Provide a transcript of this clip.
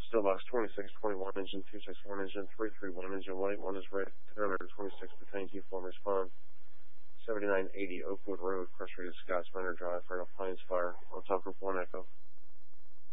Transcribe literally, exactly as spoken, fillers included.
Still box twenty-six twenty-one, engine two six one, engine three three one, engine white, one is red, ten twenty-six, Battalion T form respond. seventy-nine eighty Oakwood Road, frustrated Scotts Minor Drive, Fertile Pines Fire, on top group one Echo.